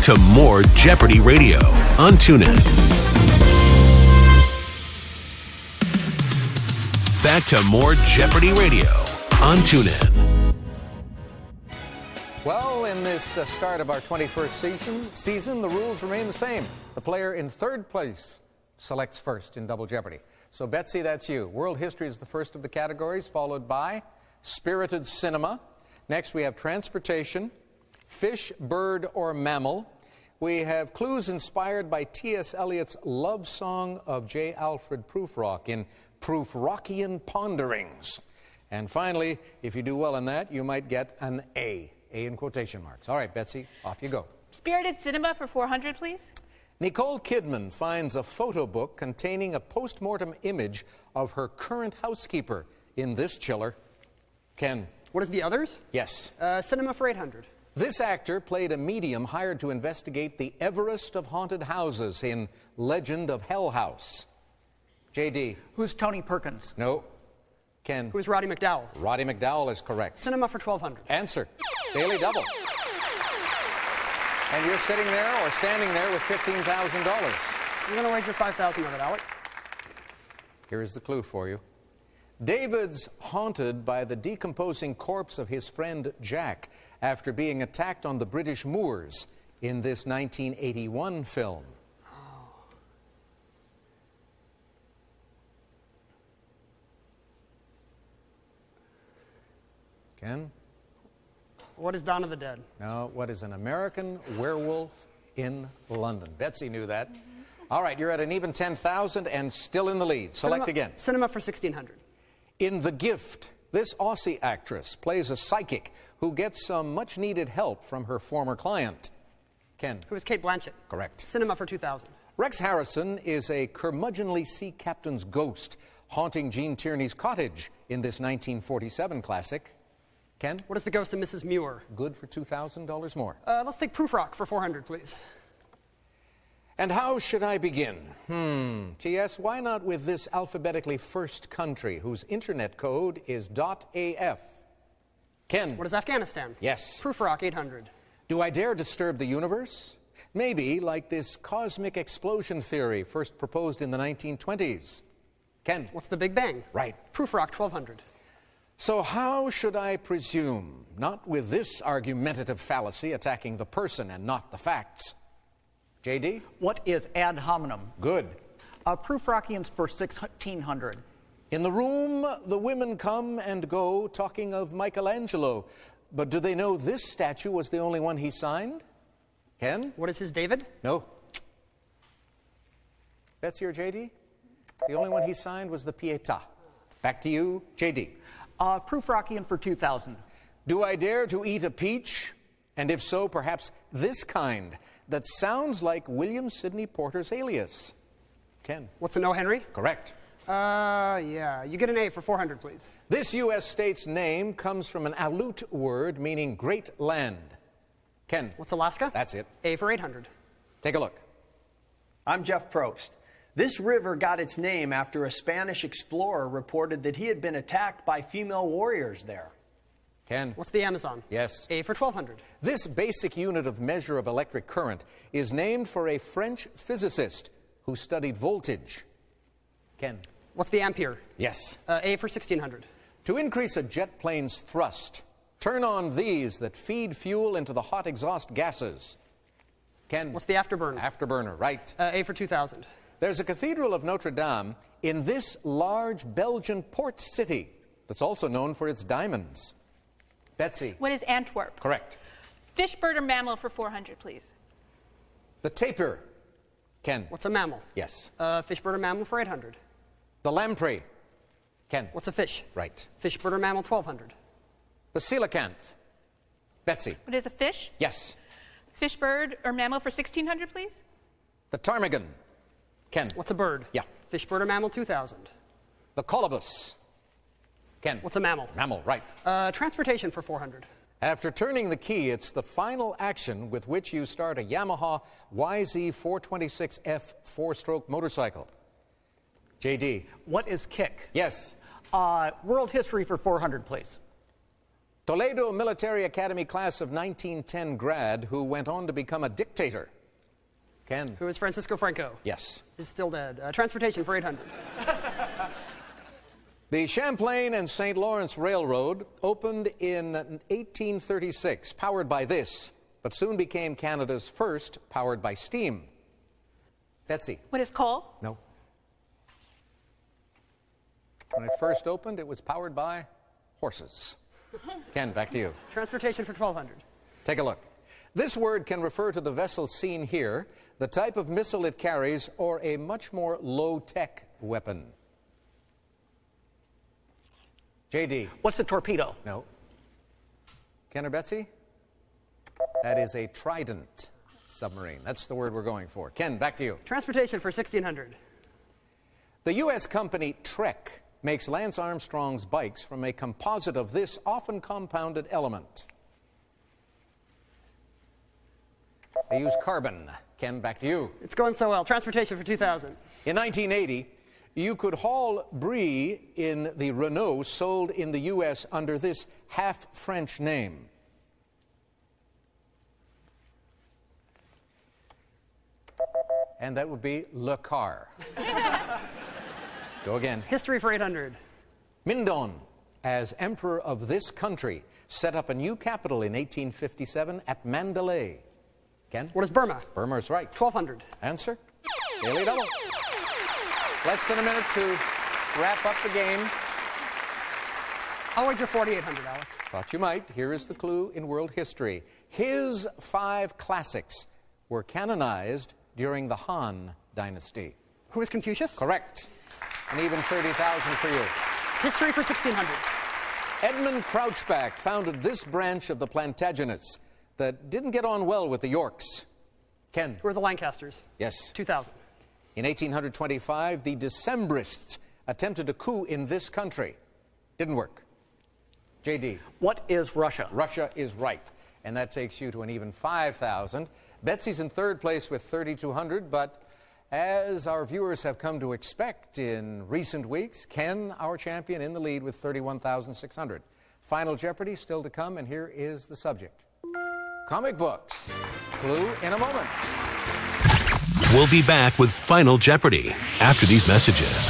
to more Jeopardy Radio on TuneIn. Back to more Jeopardy Radio on TuneIn. Well, in this start of our 21st season, the rules remain the same. The player in third place selects first in Double Jeopardy. So, Betsy, that's you. World history is the first of the categories, followed by spirited cinema. Next, we have transportation, fish, bird, or mammal. We have clues inspired by T.S. Eliot's love song of J. Alfred Prufrock in Prufrockian Ponderings. And finally, if you do well in that, you might get an A in quotation marks. All right, Betsy, off you go. Spirited cinema for 400, please. Nicole Kidman finds a photo book containing a post-mortem image of her current housekeeper in this chiller. Ken. What is the others? Yes. Cinema for 800. This actor played a medium hired to investigate the Everest of haunted houses in Legend of Hell House. J.D. Who's Tony Perkins? No. Ken. Who's Roddy McDowall? Roddy McDowall is correct. Cinema for 1200. Answer. Daily Double. And you're sitting there or standing there with $15,000. I'm going to wager 5,000 of it, Alex. Here is the clue for you. David's haunted by the decomposing corpse of his friend Jack after being attacked on the British moors in this 1981 film. Ken? What is Dawn of the Dead? No, what is an American Werewolf in London? Betsy knew that. All right, you're at an even 10,000 and still in the lead. Select again. Cinema for 1600. In The Gift, this Aussie actress plays a psychic who gets some much-needed help from her former client. Ken? Who is Kate Blanchett? Correct. Cinema for 2000. Rex Harrison is a curmudgeonly sea captain's ghost haunting Gene Tierney's cottage in this 1947 classic. Ken? What is the ghost of Mrs. Muir? Good for $2,000 more. Let's take Prufrock for 400, please. And how should I begin? T.S., why not with this alphabetically first country whose internet code is .af? Ken? What is Afghanistan? Yes. Prufrock 800. Do I dare disturb the universe? Maybe like this cosmic explosion theory first proposed in the 1920s. Ken? What's the Big Bang? Right. Prufrock 1200. So how should I presume? Not with this argumentative fallacy attacking the person and not the facts. J.D.? What is ad hominem? Good. Prufrockians for 1600. In the room, the women come and go, talking of Michelangelo. But do they know this statue was the only one he signed? Ken? What is his David? No. Betsy or J.D.? The only one he signed was the Pietà. Back to you, J.D. Prufrockian for 2000. Do I dare to eat a peach? And if so, perhaps this kind that sounds like William Sidney Porter's alias. Ken? What's an O. Henry? Correct. Yeah. You get an A for 400, please. This U.S. state's name comes from an Aleut word meaning great land. Ken? What's Alaska? That's it. A for 800. Take a look. I'm Jeff Probst. This river got its name after a Spanish explorer reported that he had been attacked by female warriors there. Ken? What's the Amazon? Yes. A for 1200. This basic unit of measure of electric current is named for a French physicist who studied voltage. Ken? What's the ampere? Yes. A for 1600. To increase a jet plane's thrust, turn on these that feed fuel into the hot exhaust gases. Ken? What's the afterburner? Afterburner, right. A for 2000. There's a cathedral of Notre Dame in this large Belgian port city that's also known for its diamonds. Betsy? What is Antwerp? Correct. Fish, bird, or mammal for 400, please. The tapir. Ken? What's a mammal? Yes. Fish, bird, or mammal for 800. The lamprey. Ken? What's a fish? Right. Fish, bird, or mammal 1200. The coelacanth. Betsy? What is a fish? Yes. Fish, bird, or mammal for 1600, please. The ptarmigan. Ken? What's a bird? Yeah. Fish, bird, or mammal 2000. The colobus. Ken? What's a mammal? Mammal, right. Transportation for 400. After turning the key, it's the final action with which you start a Yamaha YZ426F four-stroke motorcycle. J.D. What is kick? Yes. World history for 400, please. Toledo Military Academy class of 1910 grad who went on to become a dictator. Ken? Who is Francisco Franco? Yes. Is still dead. Transportation for 800. The Champlain and St. Lawrence Railroad opened in 1836, powered by this, but soon became Canada's first powered by steam. Betsy? What is coal? No. When it first opened, it was powered by horses. Ken, back to you. Transportation for 1200. Take a look. This word can refer to the vessel seen here, the type of missile it carries, or a much more low-tech weapon. J.D. What's a torpedo? No. Ken or Betsy? That is a Trident submarine. That's the word we're going for. Ken, back to you. Transportation for 1600. The U.S. company Trek makes Lance Armstrong's bikes from a composite of this often compounded element. They use carbon. Ken, back to you. It's going so well. Transportation for 2000. In 1980, you could haul brie in the Renault sold in the U.S. under this half-French name. And that would be Le Car. Go again. History for 800. Mindon, as emperor of this country, set up a new capital in 1857 at Mandalay. Ken? What is Burma? Burma's right. 1200. Answer? Daily double. Less than a minute to wrap up the game. I'll wager 4800, Alex. Thought you might. Here is the clue in world history. His 5 classics were canonized during the Han Dynasty. Who is Confucius? Correct. And even 30,000 for you. History for 1600. Edmund Crouchback founded this branch of the Plantagenets that didn't get on well with the Yorks. Ken? Who are the Lancasters? Yes. 2000. In 1825, the Decembrists attempted a coup in this country. Didn't work. J.D. What is Russia? Russia is right. And that takes you to an even 5,000. Betsy's in third place with 3,200, but as our viewers have come to expect in recent weeks, Ken, our champion, in the lead with 31,600. Final Jeopardy still to come, and here is the subject. Comic books. Clue in a moment. We'll be back with Final Jeopardy after these messages.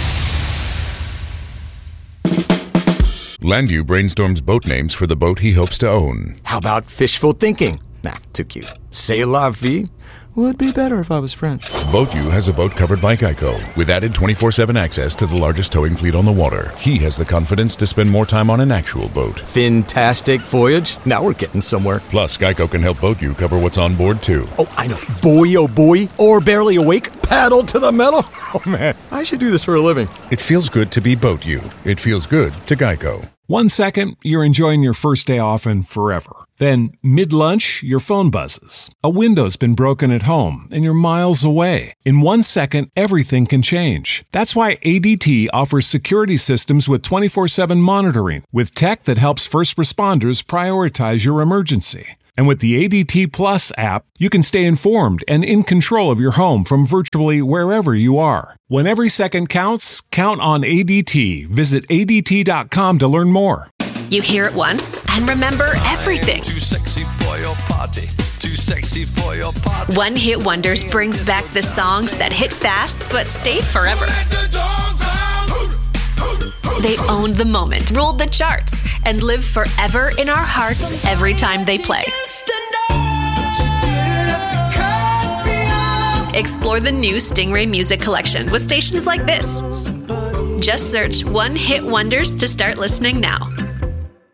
Landu brainstorms boat names for the boat he hopes to own. How about fishful thinking? Nah, too cute. C'est la vie? Would be better if I was French. BoatU has a boat covered by Geico. With added 24/7 access to the largest towing fleet on the water, he has the confidence to spend more time on an actual boat. Fantastic voyage. Now we're getting somewhere. Plus, Geico can help BoatU cover what's on board, too. Oh, I know. Boy, oh boy. Or barely awake. Paddle to the metal. Oh, man. I should do this for a living. It feels good to be BoatU. It feels good to Geico. 1 second, you're enjoying your first day off and forever. Then, mid-lunch, your phone buzzes. A window's been broken at home, and you're miles away. In 1 second, everything can change. That's why ADT offers security systems with 24/7 monitoring, with tech that helps first responders prioritize your emergency. And with the ADT Plus app, you can stay informed and in control of your home from virtually wherever you are. When every second counts, count on ADT. Visit ADT.com to learn more. You hear it once and remember everything. Too sexy for your party. Too sexy for your party. One Hit Wonders brings back the songs that hit fast but stayed forever. They owned the moment, ruled the charts, and live forever in our hearts every time they play. Explore the new Stingray Music Collection with stations like this. Just search One Hit Wonders to start listening now.